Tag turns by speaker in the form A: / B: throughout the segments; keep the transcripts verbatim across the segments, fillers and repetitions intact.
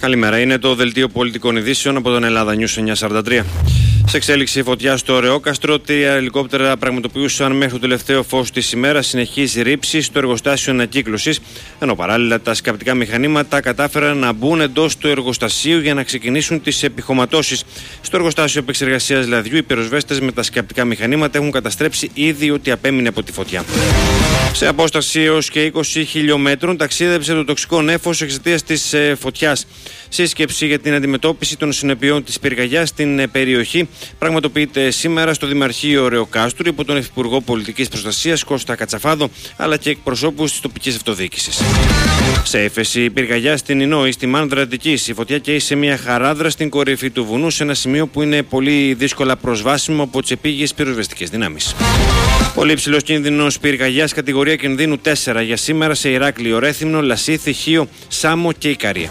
A: Καλημέρα, είναι το δελτίο πολιτικών ειδήσεων από τον Ελλάδα News εννιακόσια σαράντα τρία. Σε εξέλιξη φωτιά στο Ρεόκαστρο, τρία ελικόπτερα πραγματοποιούσαν μέχρι το τελευταίο φως της ημέρας συνεχείς ρήψεις στο εργοστάσιο ανακύκλωσης, ενώ παράλληλα τα σκαπτικά μηχανήματα κατάφεραν να μπουν εντός του εργοστασίου για να ξεκινήσουν τις επιχωματώσεις. Στο εργοστάσιο επεξεργασίας λαδιού, οι πυροσβέστες με τα σκαπτικά μηχανήματα έχουν καταστρέψει ήδη ό,τι απέμεινε από τη φωτιά. Σε απόσταση έως και είκοσι χιλιόμετρων ταξίδεψε το τοξικό νέφος εξαιτίας της ε, φωτιάς. Σύσκεψη για την αντιμετώπιση των συνεπειών της πυρκαγιάς στην ε, περιοχή πραγματοποιείται σήμερα στο Δημαρχείο Ρεοκάστρου υπό τον Υφυπουργό Πολιτικής Προστασίας Κώστα Κατσαφάδο, αλλά και εκπροσώπους της τοπικής αυτοδιοίκησης. Σε έφεση η πυρκαγιά στην Ινόη, στη Μάνδρα Αττικής. Η φωτιά καίει σε μια χαράδρα στην κορυφή του βουνού, σε ένα σημείο που είναι πολύ δύσκολα προσβάσιμο από τις επίγειες πυροσβεστικές δυνάμεις. Πολύ ψηλός κίνδυνος πυρκαγιάς κατηγορία κινδύνου τέσσερα για σήμερα σε Ηράκλειο, Ρέθυμνο, Λασίθι, Χίο, Σάμο και Ικαρία.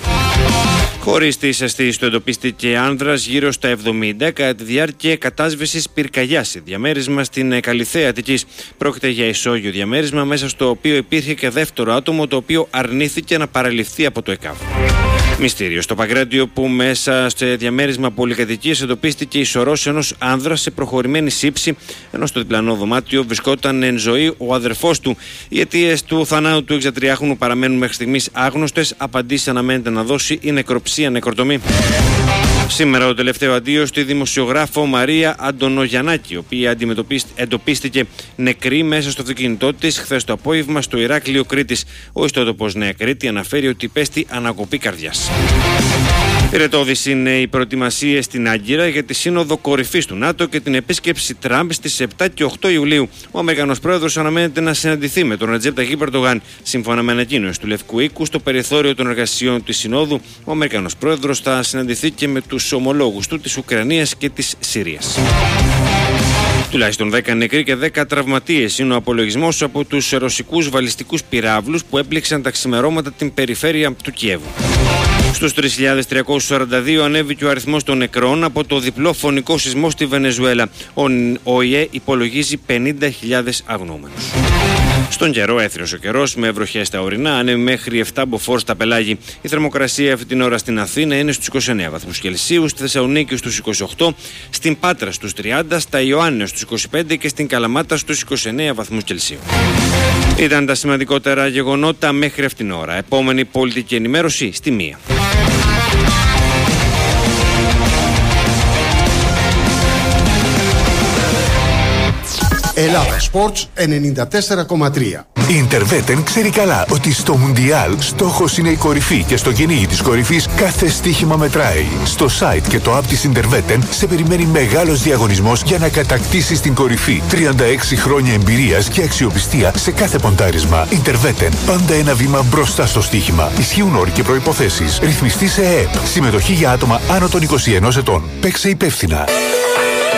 A: Χωρίς τις αισθήσεις του εντοπίστηκε άνδρας γύρω στα εβδομήντα κατά τη διάρκεια κατάσβεσης πυρκαγιάς. Διαμέρισμα στην Καλιθέα Αττικής. Πρόκειται για ισόγειο διαμέρισμα μέσα στο οποίο υπήρχε και δεύτερο άτομο το οποίο αρνήθηκε να παραληφθεί από το ΕΚΑΒ. Μυστήριο στο Παγκράτιο, που μέσα στο διαμέρισμα πολυκατοικίας εντοπίστηκε η σωρός ενός άνδρα σε προχωρημένη σύψη, ενώ στο διπλανό δωμάτιο βρισκόταν εν ζωή ο αδερφός του. Οι αιτίες του θανάτου του εξατριάχνου παραμένουν μέχρι στιγμής άγνωστες. Απαντήσεις αναμένεται να δώσει η νεκροψία νεκροτομή. Σήμερα το τελευταίο αντίο στη δημοσιογράφο Μαρία Αντωνογιαννάκη, η οποία εντοπίστηκε νεκρή μέσα στο αυτοκίνητό της χθες το απόγευμα στο Ηράκλειο Κρήτης. Ο ιστότοπος Νέα Κρήτη αναφέρει ότι πέστη ανακοπή καρδιάς. Πυρετώδης είναι οι προετοιμασίες στην Άγκυρα για τη Σύνοδο Κορυφής του ΝΑΤΟ και την επίσκεψη Τραμπ στις επτά και οκτώ Ιουλίου. Ο Αμερικανός πρόεδρος αναμένεται να συναντηθεί με τον Ρετζέπ Ταγιίπ Ερντογάν. Σύμφωνα με ανακοίνωση του Λευκού Οίκου, στο περιθώριο των εργασιών της Συνόδου, ο Αμερικανός πρόεδρος θα συναντηθεί και με τους ομολόγους του της Ουκρανίας και της Συρίας. Τουλάχιστον δέκα νεκροί και δέκα τραυματίες είναι ο απολογισμός από τους ρωσικούς βαλιστικούς πυράβλους που έπληξαν τα ξημερώματα την περιφέρεια του Κιέβου. Στους τρεις χιλιάδες τριακόσιους σαράντα δύο ανέβηκε ο αριθμός των νεκρών από το διπλό φωνικό σεισμό στη Βενεζουέλα. Ο ΟΗΕ υπολογίζει πενήντα χιλιάδες αγνοούμενους. Στον καιρό, έθριος ο καιρός με βροχές στα ορεινά, ανέβει μέχρι επτά μποφόρ στα πελάγη. Η θερμοκρασία αυτή την ώρα στην Αθήνα είναι στους είκοσι εννέα βαθμούς Κελσίου, στη Θεσσαλονίκη στους είκοσι οκτώ, στην Πάτρα στους τριάντα, στα Ιωάννενα στους είκοσι πέντε και στην Καλαμάτα στους είκοσι εννέα βαθμούς Κελσίου. Ήταν τα σημαντικότερα γεγονότα μέχρι αυτήν την ώρα. Επόμενη πολιτική ενημέρωση στη μία.
B: Ελλάδα Sports ενενήντα τέσσερα κόμμα τρία.
C: Η Interveten ξέρει καλά ότι στο Μουντιάλ στόχος είναι η κορυφή και στο κυνήγι της κορυφής κάθε στοίχημα μετράει. Στο site και το app της Interveten σε περιμένει μεγάλος διαγωνισμός για να κατακτήσεις την κορυφή. τριάντα έξι χρόνια εμπειρίας και αξιοπιστία σε κάθε ποντάρισμα. Interveten, πάντα ένα βήμα μπροστά στο στοίχημα. Ισχύουν όροι και προϋποθέσεις. Ρυθμιστή σε ΕΕΠ. Συμμετοχή για άτομα άνω των είκοσι ενός ετών. Παίξε υπεύθυνα.